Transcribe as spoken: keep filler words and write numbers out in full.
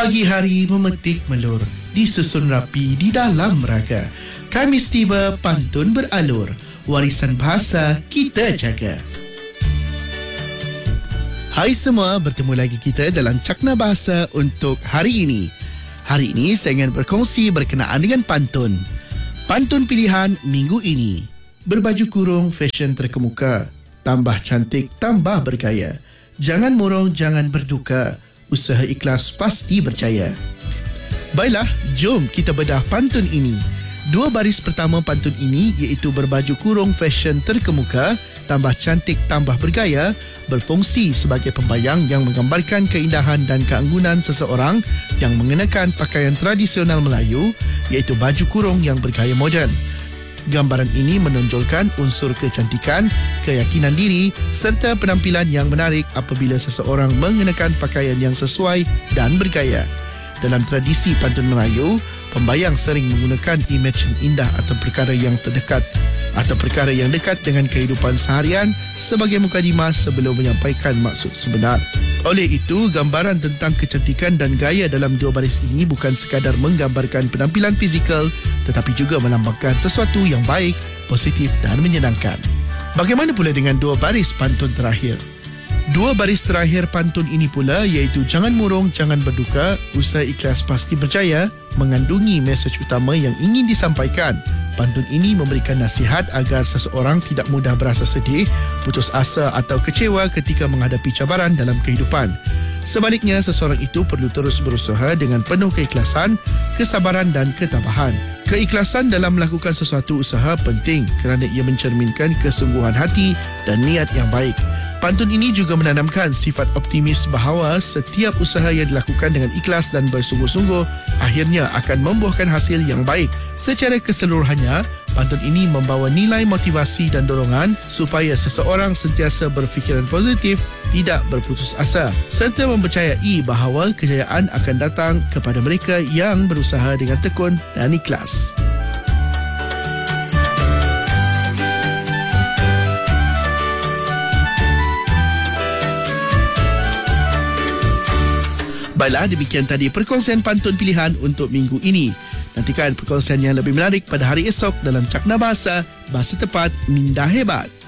Pagi hari memetik melur, disusun rapi di dalam raga. Khamis tiba, pantun beralur, warisan bahasa kita jaga. Hai semua, bertemu lagi kita dalam Cakna Bahasa untuk hari ini. Hari ini saya ingin berkongsi berkenaan dengan pantun. Pantun pilihan minggu ini. Berbaju kurung, fashion terkemuka. Tambah cantik, tambah bergaya. Jangan murung, jangan berduka. Usaha ikhlas pasti berjaya. Baiklah, jom kita bedah pantun ini. Dua baris pertama pantun ini iaitu berbaju kurung, fashion terkemuka, tambah cantik, tambah bergaya, berfungsi sebagai pembayang yang menggambarkan keindahan dan keanggunan seseorang yang mengenakan pakaian tradisional Melayu iaitu baju kurung yang bergaya moden. Gambaran ini menonjolkan unsur kecantikan, keyakinan diri serta penampilan yang menarik apabila seseorang mengenakan pakaian yang sesuai dan bergaya. Dalam tradisi pantun Melayu, pembayang sering menggunakan imej yang indah atau perkara yang terdekat atau perkara yang dekat dengan kehidupan seharian sebagai mukadimah sebelum menyampaikan maksud sebenar. Oleh itu, gambaran tentang kecantikan dan gaya dalam dua baris ini bukan sekadar menggambarkan penampilan fizikal tetapi juga melambangkan sesuatu yang baik, positif dan menyenangkan. Bagaimana pula dengan dua baris pantun terakhir? Dua baris terakhir pantun ini pula iaitu jangan murung, jangan berduka, usaha ikhlas pasti berjaya, mengandungi mesej utama yang ingin disampaikan. Pantun ini memberikan nasihat agar seseorang tidak mudah berasa sedih, putus asa atau kecewa ketika menghadapi cabaran dalam kehidupan. Sebaliknya, seseorang itu perlu terus berusaha dengan penuh keikhlasan, kesabaran dan ketabahan. Keikhlasan dalam melakukan sesuatu usaha penting kerana ia mencerminkan kesungguhan hati dan niat yang baik. Pantun ini juga menanamkan sifat optimis bahawa setiap usaha yang dilakukan dengan ikhlas dan bersungguh-sungguh akhirnya akan membuahkan hasil yang baik. Secara keseluruhannya, pantun ini membawa nilai motivasi dan dorongan supaya seseorang sentiasa berfikiran positif, tidak berputus asa serta mempercayai bahawa kejayaan akan datang kepada mereka yang berusaha dengan tekun dan ikhlas. Baiklah, demikian tadi perkongsian pantun pilihan untuk minggu ini. Nantikan perkongsian yang lebih menarik pada hari esok dalam Cakna Bahasa, Bahasa Tepat, Minda Hebat.